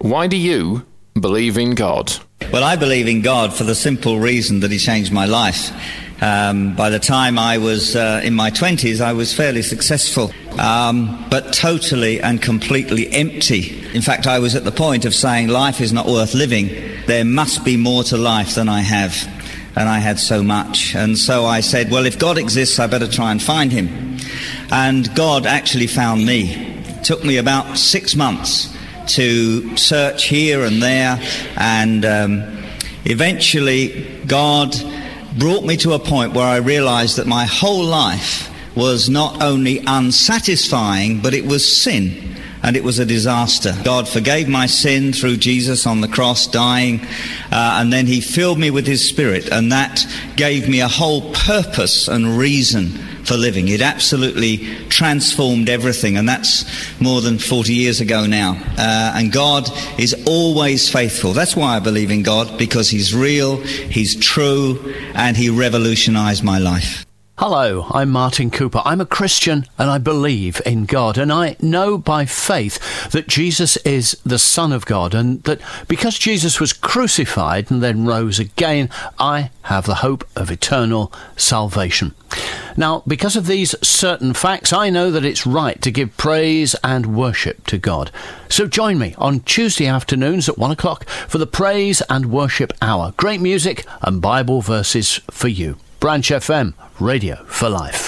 Why do you believe in God? Well, I believe in God for the simple reason that he changed my life. By the time I was in my 20s, I was fairly successful, but totally and completely empty. In fact, I was at the point of saying life is not worth living. There must be more to life than I have. And I had so much. And so I said, well, if God exists, I better try and find him. And God actually found me. It took me about 6 months to search here and there, and eventually God brought me to a point where I realized that my whole life was not only unsatisfying, but it was sin, and it was a disaster. God forgave my sin through Jesus on the cross, dying, and then he filled me with his Spirit, and that gave me a whole purpose and reason for living. It absolutely transformed everything, and that's more than 40 years ago now. And God is always faithful. That's why I believe in God, because he's real, he's true, and he revolutionized my life. Hello, I'm Martin Cooper. I'm a Christian and I believe in God, and I know by faith that Jesus is the Son of God, and that because Jesus was crucified and then rose again, I have the hope of eternal salvation. Now, because of these certain facts, I know that it's right to give praise and worship to God. So join me on Tuesday afternoons at 1 o'clock for the Praise and Worship Hour. Great music and Bible verses for you. Branch FM, Radio for Life.